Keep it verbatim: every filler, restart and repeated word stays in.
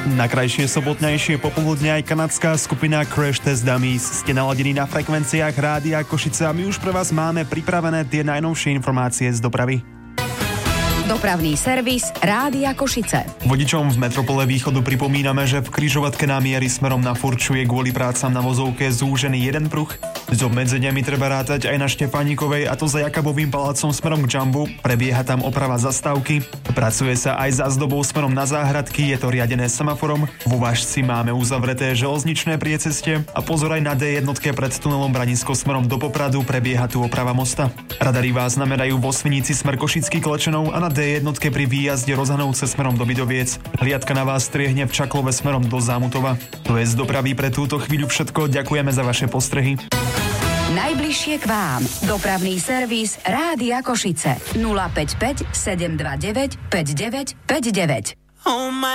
Na krajšie sobotnejšie popoludne aj kanadská skupina Crash Test Dummies. Ste naladení na frekvenciách Rádia Košice a my už pre vás máme pripravené tie najnovšie informácie z dopravy. Dopravný servis Rádia Košice. Vodičom v metropole Východu pripomíname, že v križovatke na Miery smerom na Furču je kvôli prácam na vozovke zúžený jeden pruh. S obmedzeniami treba rátať aj na Štefánikovej, a to za Jakabovým palácom smerom k Jumbu. Prebieha tam oprava zastávky. Pracuje sa aj za zdobou smerom na Záhradky, je to riadené semaforom. Vo Vážci máme uzavreté železničné priecestie a pozor aj na dé jedna pred tunelom Branisko smerom do Popradu, prebieha tu oprava mosta. Radari vás znamenajú vo Svinici smer Košický Klečenov a na dé jedna pri výjazde Rozhanovce smerom do Bidoviec. Hliadka na vás striehne v Čaklove smerom do Zámutova. To je z dopravy pre túto chvíľu všetko. Ďakujeme za vaše postrehy. Najbližšie k vám. Dopravný servis Rádia Košice. nula päť päť sedem dva deväť päť deväť päť deväť.